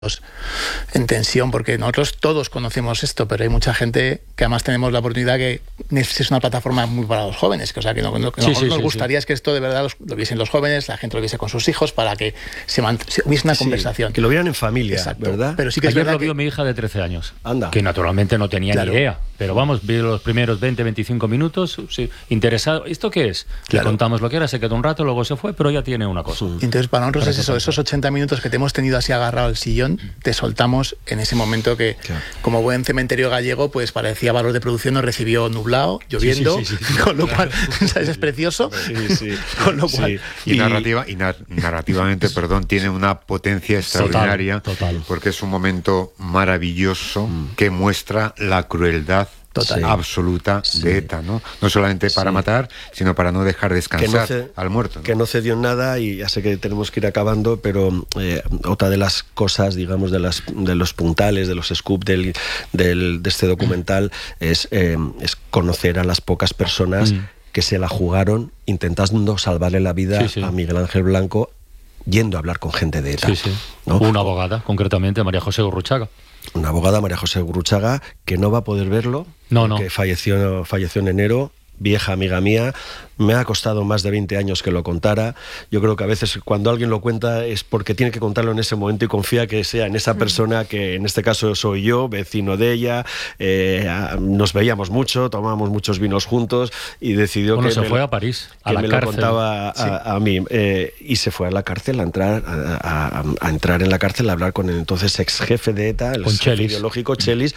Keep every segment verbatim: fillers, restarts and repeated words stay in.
en tensión, porque nosotros todos conocemos esto, pero hay mucha gente que además tenemos la oportunidad que es una plataforma muy para los jóvenes, que, o sea, que lo, lo que sí, sí, nos sí, gustaría sí. es que esto de verdad los, lo viesen los jóvenes, la gente lo viese con sus hijos, para que se, se hubiese una sí, conversación. Que lo vieran en familia, exacto, ¿verdad? Pero sí que ayer lo vio que... mi hija de trece años, Anda. que naturalmente no tenía claro. ni idea, pero vamos, vi los primeros veinte, veinticinco minutos, sí, interesado. ¿Esto qué es? Claro. Le contamos lo que era, se quedó un rato, luego se fue, pero ya tiene una cosa. Entonces para nosotros para es eso, esos ochenta minutos que te hemos tenido así agarrado al sillón, te soltamos en ese momento que, claro. como buen cementerio gallego, pues parecía valor de producción, nos recibió nublado, lloviendo, sí, sí, sí, sí, con lo claro. cual, ¿sabes? Es precioso. Sí, sí. Con lo cual, sí. Y, y, narrativa, y nar narrativamente, perdón, tiene una potencia extraordinaria, total, total. porque es un momento maravilloso mm. que muestra la crueldad Total. absoluta sí. de ETA, ¿no? No solamente para sí. matar, sino para no dejar descansar que no ce- al muerto, ¿no? Que no cedió en nada, y ya sé que tenemos que ir acabando, pero eh, otra de las cosas, digamos, de, las, de los puntales, de los scoops del, del, de este documental mm. es, eh, es conocer a las pocas personas mm. que se la jugaron intentando salvarle la vida sí, sí. a Miguel Ángel Blanco, yendo a hablar con gente de ETA. Sí, sí. ¿No? Una abogada, concretamente, María José Gurruchaga. Una abogada, María José Gurruchaga, que no va a poder verlo, no, no. que falleció, falleció en enero, vieja amiga mía. Me ha costado más de veinte años que lo contara. Yo creo que a veces cuando alguien lo cuenta es porque tiene que contarlo en ese momento y confía que sea en esa persona, que en este caso soy yo, vecino de ella. Eh, nos veíamos mucho, tomábamos muchos vinos juntos y decidió bueno, que se me, fue a París, a que la me cárcel. lo contaba a, sí. a, a mí. Eh, y se fue a la cárcel a entrar, a, a, a entrar en la cárcel a hablar con el entonces ex jefe de ETA, el con jefe Chelis. ideológico Chelis.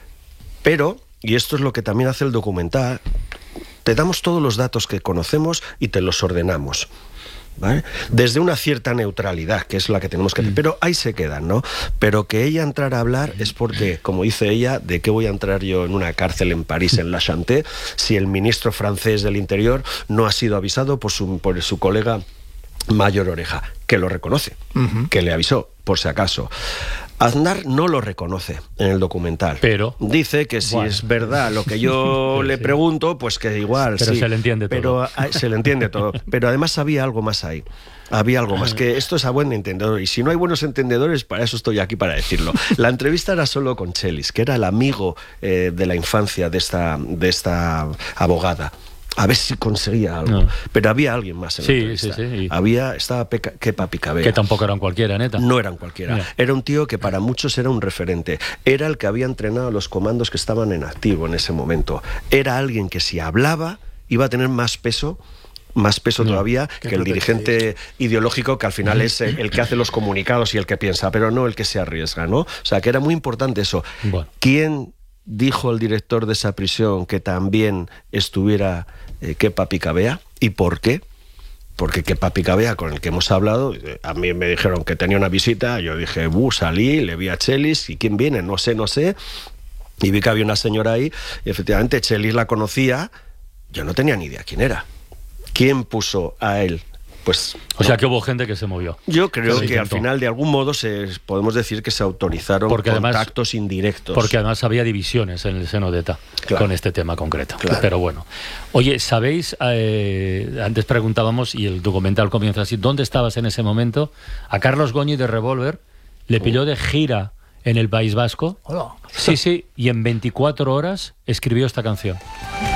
Pero, y esto es lo que también hace el documental, te damos todos los datos que conocemos y te los ordenamos, ¿vale? Desde una cierta neutralidad, que es la que tenemos que hacer, mm. pero ahí se quedan, ¿no? Pero que ella entrara a hablar es porque, como dice ella, ¿de qué voy a entrar yo en una cárcel en París, en La Chanté, si el ministro francés del Interior no ha sido avisado por su, por su colega Mayor Oreja, que lo reconoce, uh-huh. que le avisó, por si acaso? Aznar no lo reconoce en el documental. Pero dice que si bueno. es verdad lo que yo le pregunto, pues que igual pero sí. se le entiende pero todo. A, se le entiende todo. Pero además había algo más ahí. Había algo más, que esto es a buen entendedor, y si no hay buenos entendedores, para eso estoy aquí, para decirlo. La entrevista era solo con Chelis, que era el amigo eh, de la infancia de esta, de esta abogada. A ver si conseguía algo. No. Pero había alguien más en sí, la entrevista. Sí, sí, sí. Había, estaba Peca, Kepa Picabea. Que tampoco eran cualquiera, neta. No eran cualquiera. Mira. Era un tío que para muchos era un referente. Era el que había entrenado a los comandos que estaban en activo en ese momento. Era alguien que si hablaba iba a tener más peso, más peso no, todavía que el dirigente ideológico, que al final es el que hace los comunicados y el que piensa, pero no el que se arriesga, ¿no? O sea, que era muy importante eso. Bueno. ¿Quién dijo el director de esa prisión que también estuviera eh, Kepa Picabea? ¿Y por qué? Porque Kepa Picabea, con el que hemos hablado, a mí me dijeron que tenía una visita, yo dije, buh, salí, le vi a Chelis, ¿y quién viene? No sé, no sé, y vi que había una señora ahí, y efectivamente Chelis la conocía, yo no tenía ni idea quién era. ¿Quién puso a él? Pues, o sea, no. que hubo gente que se movió. Yo creo que al final, de algún modo, se, podemos decir que se autorizaron porque contactos además, indirectos. Porque además había divisiones en el seno de ETA, claro, con este tema concreto. Claro. Pero bueno. Oye, ¿sabéis? Eh, antes preguntábamos, y el documental comienza así, ¿dónde estabas en ese momento? A Carlos Goñi de Revolver le pilló de gira en el País Vasco. Hola. Sí, sí, y en veinticuatro horas escribió esta canción.